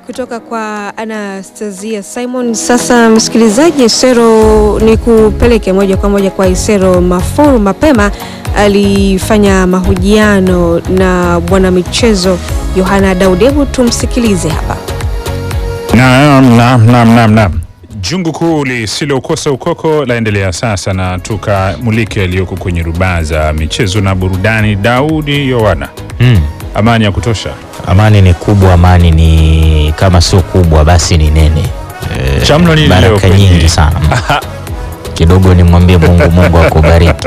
kutoka kwa Anastasia Simon. Sasa msikilizaji, Isero ni kupeleke moja kwa moja kwa Isero Mafuru. Mapema alifanya mahojiano na bwana michezo Yohana Daudi. Hebu tumsikilize hapa. Naam. Jungu kuu lisilokosa ukoko laendelea sasa, na tukamulike yaliyoko kwenye rubaza michezo na burudani. Daudi Yohana, amani ya kutosha? Amani ni kubwa, amani ni kama sio kubwa basi ni nene. Chamlo ni baraka nyingi sana. Kidogo nimwambie Mungu akubariki.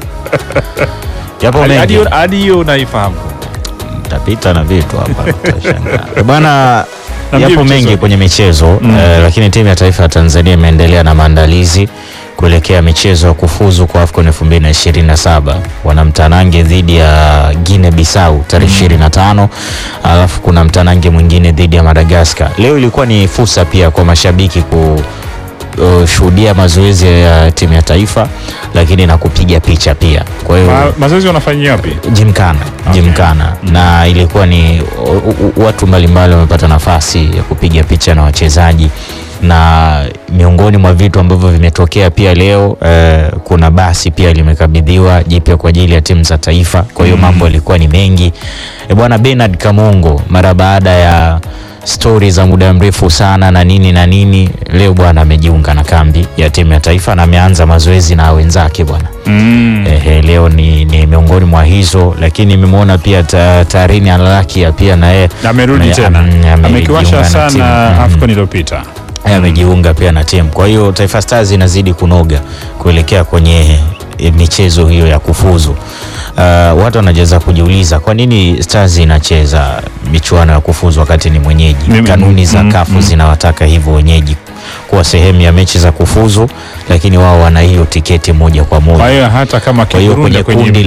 Japo mengi hadi hiyo unaifahamu. Tapita na vitu hapa utashangaa. Bwana, yapo mengi kwenye michezo, lakini timu ya taifa ya Tanzania imeendelea na maandalizi kuelekea michezo ya kufuzu kwa AFCON 2027. Wana mtanange dhidi ya Guinea Bissau tarehe 25, alafu kuna mtanange mwingine dhidi ya Madagascar. Leo ilikuwa ni fursa pia kwa mashabiki kushuhudia mazoezi ya timu ya taifa, lakini na kupiga picha pia. Kwa hiyo mazoezi wanafanyia wapi? Gymkhana. Na ilikuwa ni watu mbalimbali wamepata nafasi ya kupiga picha na wachezaji, na miongoni mwa vitu ambavyo vimetokea pia leo, kuna basi pia limekabidhiwa jipya kwa ajili ya timu za taifa. Kwa hiyo mambo yalikuwa ni mengi. Bwana Bernard Kamungo, mara baada ya story za muda mrefu sana na nini, leo bwana amejiunga na kambi ya timu ya taifa na ameanza mazoezi na wenzake bwana. Leo ni miongoni mwa hizo, lakini nimemwona pia Tarini Alalakia pia na yeye amerudi tena. Amekiwasha sana AFCON iliyopita. Amejiunga pia na timu. Kwa hiyo Taifa Stars inazidi kunoga kuelekea kwenye michezo hiyo ya kufuzu. Watu wanajeza kujiuliza kwa nini Stars inacheza michuano ya kufuzu wakati ni mwenyeji. Kanuni za CAF zinawataka hivyo wenyeji kuwa sehemu ya mechi za kufuzu, lakini wao wana hiyo tiketi moja kwa moja. Kwa hiyo hata kama kwenye kundi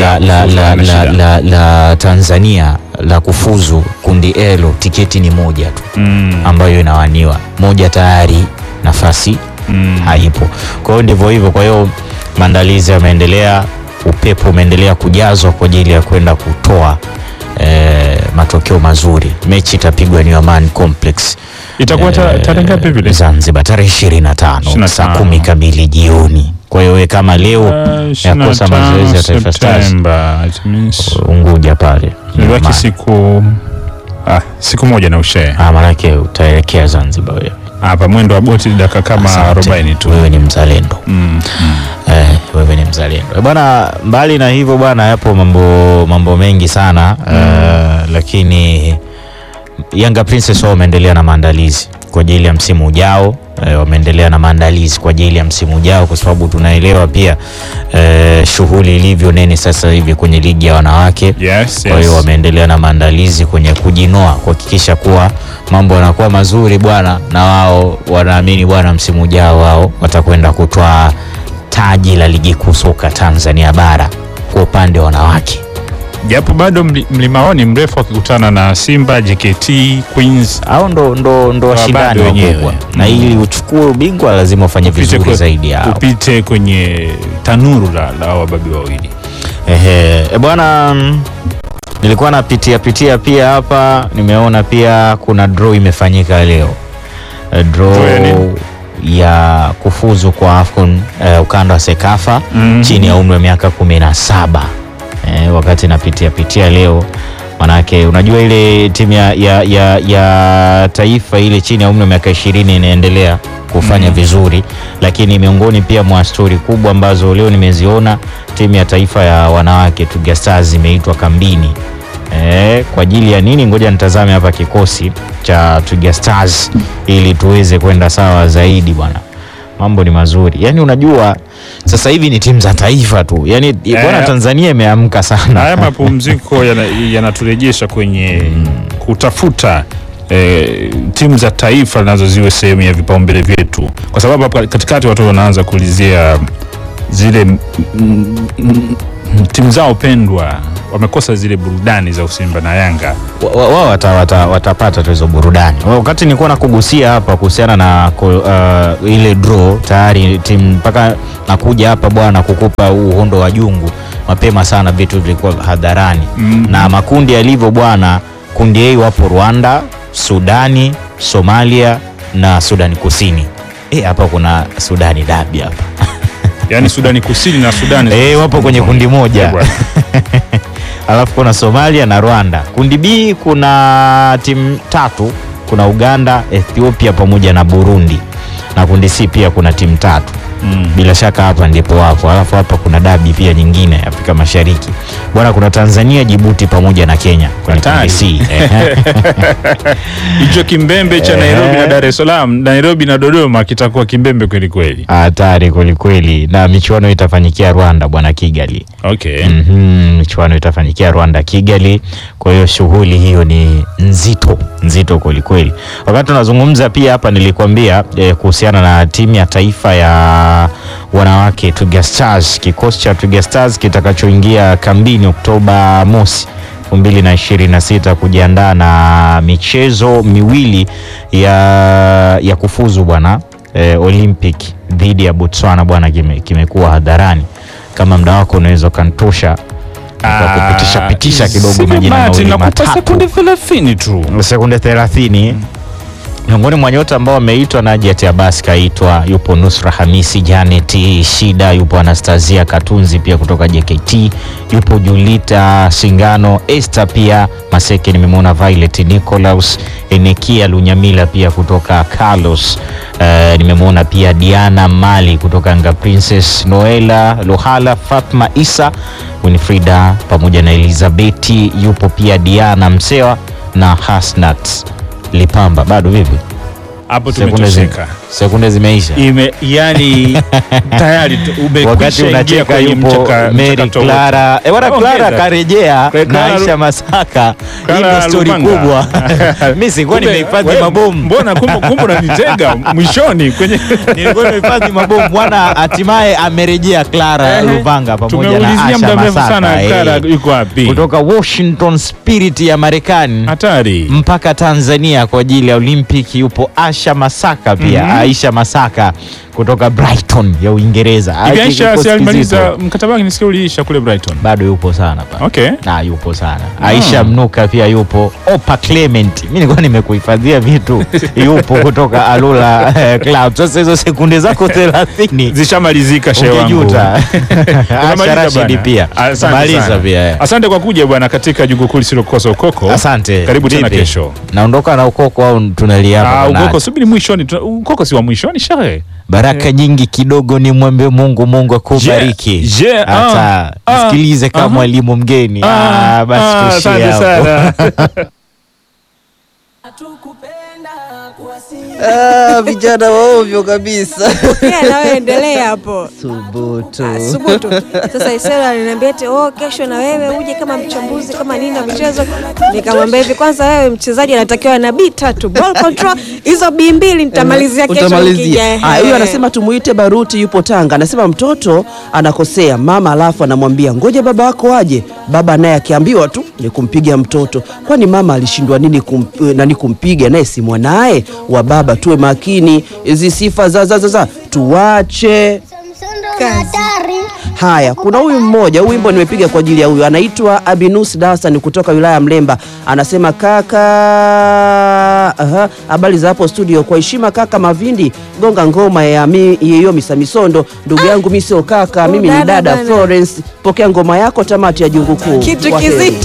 la Tanzania la kufuzu kundi L, tiketi ni moja tu ambayo inawaniwa. Moja tayari, nafasi haipo. Kwa hiyo ndivyo hivyo. Kwa hiyo maandalizi yameendelea, upepo umeendelea kujazwa kwa ajili ya kwenda kutoa matokeo mazuri. Mechi itapigwa ni Aman Complex. Itakuwa tarehe ngapi vile? Zanzibar tarehe 25 saa 10 kamili jioni. Kwa hiyo kama leo yakosa mazoezi ya Taifa Stars Unguja pale, ni siku moja na ushe. Maanake utaelekea Zanzibar wewe. Hapa mwendo wa boti dakika kama 40 tu. Wewe ni mzalendo. Wewe ni mzalendo. Bwana, mbali na hivyo bwana, yapo mambo mengi sana, lakini Yanga Princess wao wameendelea na maandalizi kwa ajili ya msimu ujao. Wameendelea na maandalizi kwa ajili ya msimu ujao kwa sababu tunaelewa pia shughuli ilivyo nene sasa hivi kwenye ligi ya wanawake. Kwa hiyo wameendelea na maandalizi kwenye kujinoa kuhakikisha kuwa mambo yanakuwa mazuri bwana, na wao wanaamini bwana msimu ujao wao watakwenda kutoa taji la ligi kuu soka Tanzania bara kwa upande wa wanawake. Japo bado mlimaoni mrefu akikutana na Simba, JKT, Queens. Hao ndo washindani wakubwa. Na ili uchukue ubingwa lazima ufanye vizuri zaidi yao. Upite kwenye tanuru la wababi wawili. Bwana, nilikuwa napitia pia hapa, nimeona pia kuna draw imefanyika leo. Draw ya kufuzu kwa AFCON ukanda wa Sekafa chini ya umri wa miaka 17. Wakati napitia leo, manake unajua ile timu ya taifa ile chini ya umri wa miaka 20 inaendelea kufanya vizuri, lakini miongoni pia mwa story kubwa ambazo leo nimeziona, timu ya taifa ya wanawake Twiga Stars imeitwa kambini. Kwa ajili ya nini? Ngoja nitazame hapa kikosi cha Twiga Stars ili tuweze kwenda sawa zaidi bwana. Mambo ni mazuri. Yaani unajua sasa hivi ni timu za taifa tu. Yaani bwana, Tanzania imeamka sana. Haya mapumziko yanaturejesha kwenye kutafuta timu za taifa nazo ziwe sehemu ya vipaumbele vyetu. Kwa sababu katikati watu wanaanza kuulizia zile timu zao pendwa, wamekosa zile burudani za Simba na Yanga. Wao watapata hizo burudani. Wakati nilikuwa nakugusia hapa kuhusiana na ile draw, tayari timu mpaka nakuja hapa bwana kukupa uhondo wa jungu mapema sana, vitu vilikuwa hadharani. Na makundi yalivyo bwana, kundi A wapo Rwanda, Sudani, Somalia na Sudani Kusini. Hapa kuna Sudani dabi hapa. Yaani Sudani Kusini na Sudani wapo kwenye kundi moja. Alafu kuna Somalia na Rwanda. Kundi B kuna timu 3, kuna Uganda, Ethiopia pamoja na Burundi. Na kundi C pia kuna timu 3. Bila shaka hapa ndipo wapo. Alafu hapa kuna dabi pia nyingine Afrika Mashariki. Bwana, kuna Tanzania, Djibouti pamoja na Kenya kwenye kundi C. Hicho kimbembe cha Nairobi na Dar es Salaam, Nairobi na Dodoma kitakuwa kimbembe kweli kweli. Hatari kweli kweli. Na michuano itafanyikia Rwanda bwana, Kigali. Okay. Michuano itafanyikia Rwanda, Kigali. Kwa hiyo shughuli hiyo ni nzito kweli kweli. Wakati tunazungumza pia hapa nilikwambia kuhusiana na timu ya taifa ya wanawake Twiga Stars. Kikosi cha Twiga Stars kitakachoingia kambini Oktoba mosi 2026 kujiandaa na michezo miwili ya kufuzu bwana Olympic dhidi ya Botswana bwana, kimekuwa hadharani. Kama muda wako unaweza kantosha kwa kupitisha kidogo majina mawili matatu. Sekunde 30 tu. Sekunde 30. Miongoni mwa nyota ambao wameitwa na Najat Abbas kaitwa, yupo Nusra Hamisi, Janet Shida, yupo Anastasia Katunzi pia kutoka JKT, yupo Julita Singano, Esther pia Maseke, nimemwona Violet Nicholas, Enekia Lunyamila pia kutoka Carlos, nimemwona pia Diana Mali kutoka Anga Princess, Noela Lohala, Fatma Isa, Winfrida pamoja na Elizabeth, yupo pia Diana Msewa na Hasnat Lipamba. Bado vipi? Hapo tumetosheka. Sekunde zimeisha. Yani tayari umekwisha. Wakati unacheka yupo Mary Clara. Clara karejea na Aisha Masaka. Hii ndio story kubwa. Mimi sikuwa nimehifadhi mabomu. Mbona kumbe unanitega mwishoni kwenye nilikuwa nimehifadhi mabomu. Bwana hatimaye amerejea Clara Luvanga pamoja na Aisha Masaka. Clara yuko wapi? Kutoka Washington Spirit ya Marekani. Hatari. Mpaka Tanzania kwa ajili ya Olympic yupo Aisha Masaka pia. Aisha Masaka kutoka Brighton ya Uingereza. Aisha alimaliza mkataba wake, nisikia uliisha kule Brighton. Bado yupo sana pa. Okay. Yupo sana. Aisha Mnuka pia yupo. Opa Clement. Mimi nilikuwa nimekuhifadhia vitu. Yupo kutoka Alula Club. Sasa hizo sekunde zako 30 zishamalizika shehe wangu. Ungejuta. Aisha Rashid pia. Maliza pia. Asante kwa kuja bwana katika Jungu Kuu lisilokosa ukoko. Asante. Karibu tena kesho. Naondoka na ukoko au tunaliapa? Ukoko subiri mwishoni. Ukoko si wa mwishoni shehe. Baraka nyingi kidogo ni mwembe Mungu akubariki. Hata sikilize kama mwalimu mgeni. Basi tushie hapo. Vijana waovyo kabisa. Nawe endelea hapo. Subutu. Sasa Isela aliniambia eti kesho na wewe uje kama mchambuzi kama nini na michezo. Nikamwambia hivi, kwanza wewe mchezaji anatakiwa na B3 ball control, hizo B2 nitamalizia kesho nikija. Huyo anasema tumuite Baruti, yupo Tanga. Anasema mtoto anakosea mama, alafu anamwambia ngoja baba wako aje. Baba naye akiambiwa tu ni kumpiga mtoto. Kwani mama alishindwa nini kumpiga, naye si mwanae wa baba? Tuwe makini, hizi sifa za tuache. Haya, kuna huyu mmoja, wimbo nimepiga kwa ajili ya huyu, anaitwa Abinus Dasan kutoka wilaya Mlemba. Anasema kaka, habari za hapo studio, kwa heshima kaka Mavindi, gonga ngoma ya hiyo Misamisondo. Ndugu yangu mimi sio kaka, mimi ni dada Florence, pokea ngoma yako tamati ya Jungu Kuu. Kitu kizito.